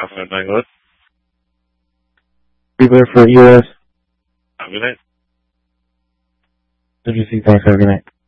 Alpha Bangalore. Prepare for US. Have a good night. Did you see? Thanks. Have a good night.